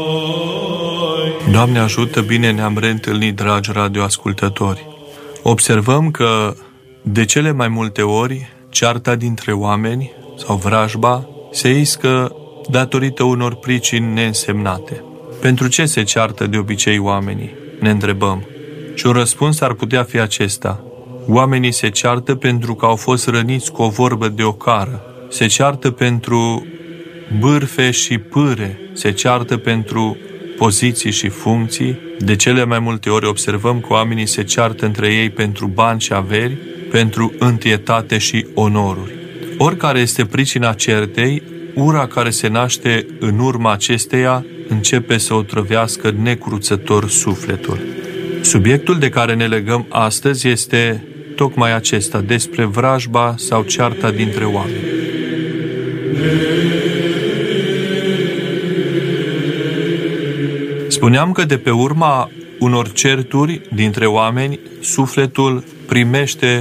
Doamne ajută, bine ne-am reîntâlnit, dragi radioascultători. Observăm că de cele mai multe ori cearta dintre oameni sau vrajba se iscă datorită unor pricini neînsemnate. Pentru ce se ceartă de obicei oamenii? Ne întrebăm. Și un răspuns ar putea fi acesta. Oamenii se ceartă pentru că au fost răniți cu o vorbă de ocară. Se ceartă pentru bârfe și pâre. Se ceartă pentru poziții și funcții. De cele mai multe ori observăm că oamenii se ceartă între ei pentru bani și averi, pentru întietate și onoruri. Oricare este pricina certei, ura care se naște în urma acesteia începe să otrăvească necruțător sufletul. Subiectul de care ne legăm astăzi este tocmai acesta, despre vrajba sau cearta dintre oameni. Spuneam că de pe urma unor certuri dintre oameni, sufletul primește